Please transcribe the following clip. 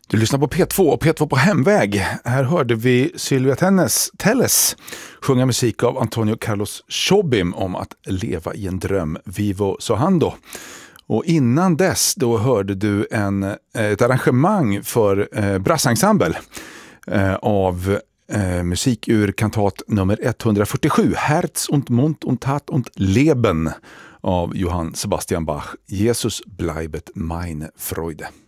Du lyssnar på P2 och P2 på hemväg. Här hörde vi Sylvia Telles sjunga musik av Antonio Carlos Jobim om att leva i en dröm, Vivo Sohando. Och innan dess då hörde du ett arrangemang för brassensemble av musik ur kantat nummer 147, Herz und Mund und Tat und Leben av Johann Sebastian Bach, Jesus bleibet meine Freude.